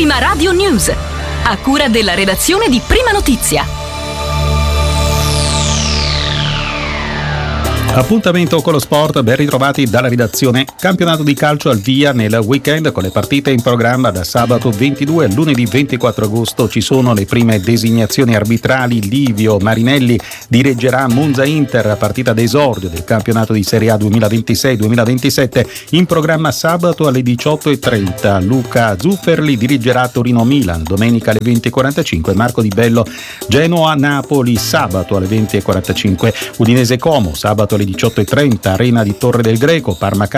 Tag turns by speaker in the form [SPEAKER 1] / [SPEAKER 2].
[SPEAKER 1] Prima Radio News, a cura della redazione di Prima Notizia.
[SPEAKER 2] Appuntamento con lo sport, ben ritrovati dalla redazione. Campionato di calcio al via nel weekend con le partite in programma da sabato 22 a lunedì 24 agosto. Ci sono le prime designazioni arbitrali. Livio Marinelli dirigerà Monza Inter, partita d'esordio del campionato di Serie A 2026-2027, in programma sabato alle 18:30. Luca Zufferli dirigerà Torino Milan domenica alle 20:45. Marco Di Bello Genoa Napoli sabato alle 20:45. Udinese Como sabato alle 18:30, Arena di Torre del Greco, Parma